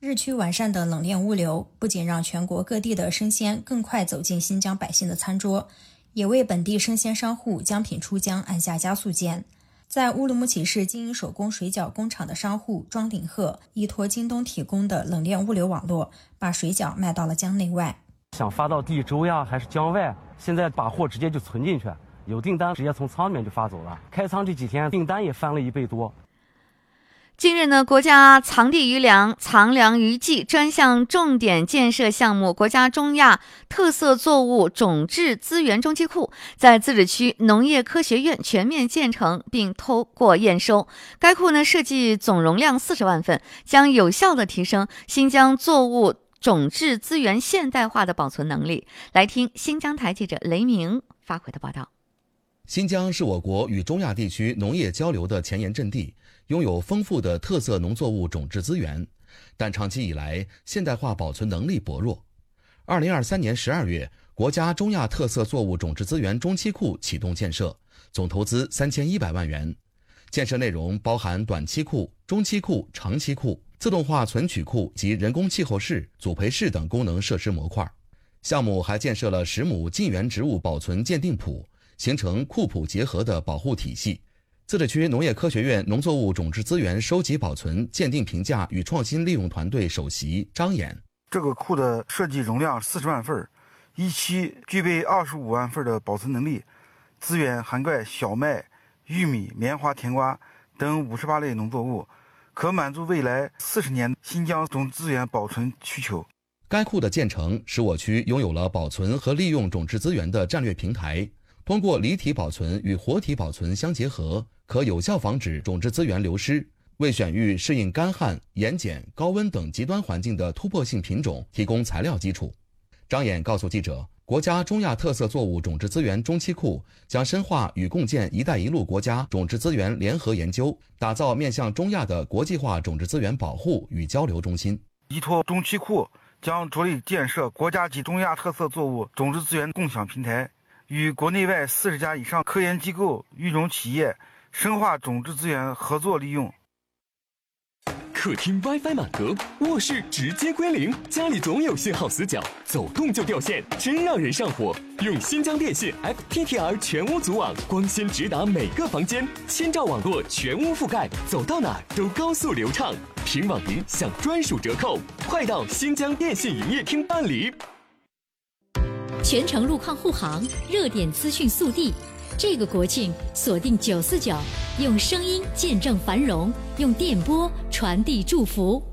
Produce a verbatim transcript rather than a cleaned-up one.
日趋完善的冷链物流不仅让全国各地的生鲜更快走进新疆百姓的餐桌，也为本地生鲜商户将品出疆按下加速键。在乌鲁木齐市经营手工水饺工厂的商户庄鼎鹤依托京东提供的冷链物流网络，把水饺卖到了疆内外。 想发到地州呀，还是疆外，现在把货直接就存进去，有订单直接从仓里面就发走了。开仓这几天订单也翻了一倍多。 近日呢，国家藏地余粮、藏粮余纪专项重点建设项目国家中亚特色作物种质资源中期库在自治区农业科学院全面建成并通过验收。该库呢设计总容量四十万份，将有效地提升新疆作物种质资源现代化的保存能力。来听新疆台记者雷鸣发回的报道。 新疆是我国与中亚地区农业交流的前沿阵地，拥有丰富的特色农作物种质资源，但长期以来现代化保存能力薄弱。二零二三年十二月，国家中亚特色作物种质资源中期库启动建设，总投资三千一百万元。建设内容包含短期库、中期库、长期库、自动化存取库及人工气候室、组培室等功能设施模块。项目还建设了十亩近缘植物保存鉴定圃，形成库圃结合的保护体系。自治区农业科学院农作物种质资源收集保存鉴定评价与创新利用团队首席张岩： 这个库的设计容量四十万份，一期具备二十五万份的保存能力，资源涵盖小麦、玉米、棉花、甜瓜等五十八类农作物，可满足未来四十年新疆种质资源保存需求。 该库的建成使我区拥有了保存和利用种质资源的战略平台，通过离体保存与活体保存相结合，可有效防止种质资源流失，为选育适应干旱、盐碱、高温等极端环境的突破性品种提供材料基础。张岩告诉记者，国家中亚特色作物种质资源中期库将深化与共建“一带一路”国家种质资源联合研究，打造面向中亚的国际化种质资源保护与交流中心。 依托中期库，将着力建设国家级中亚特色作物种质资源共享平台，与国内外四十家以上科研机构、育种企业深化种质资源合作利用。 客厅 WiFi 满格，卧室直接归零，家里总有信号死角，走动就掉线，真让人上火。用新疆电信 F T T R 全屋组网，光纤直达每个房间，千兆网络全屋覆盖，走到哪都高速流畅。凭网银享专属折扣，快到新疆电信营业厅办理。 全程路况护航，热点资讯速递。这个国庆锁定九四九，用声音见证繁荣，用电波传递祝福。